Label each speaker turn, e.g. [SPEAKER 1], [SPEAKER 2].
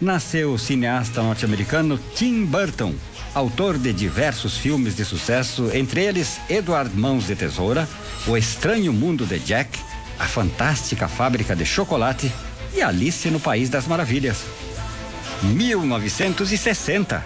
[SPEAKER 1] nasceu o cineasta norte-americano Tim Burton, autor de diversos filmes de sucesso, entre eles Edward Mãos de Tesoura, O Estranho Mundo de Jack, A Fantástica Fábrica de Chocolate e Alice no País das Maravilhas. 1960.